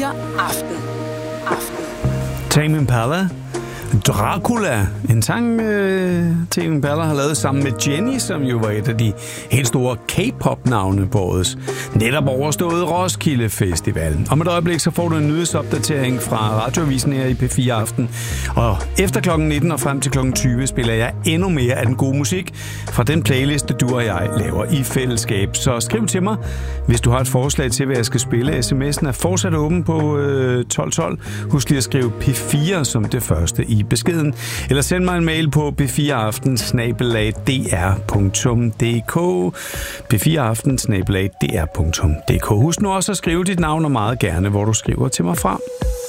P4 Aften. Tame Impala, Dracula, en sang Tame Impala har lavet sammen med Jenny, som jo var et af de helt store K-pop-navne på årets netop overstået Roskilde Festival. Om et øjeblik så får du en nyhedsopdatering fra Radioavisen her i P4 Aften. Og efter klokken 19 og frem til klokken 20 spiller jeg endnu mere af den gode musik fra den playliste, du og jeg laver i fællesskab. Så skriv til mig, hvis du har et forslag til, hvad jeg skal spille. SMS'en er fortsat åben på 1212. Husk lige at skrive P4 som det første i beskeden. Eller send mig en mail på p4aften@dr.dk. p4aften@dr.dk. Husk nu også at skrive dit navn og meget gerne, hvor du skriver til mig fra.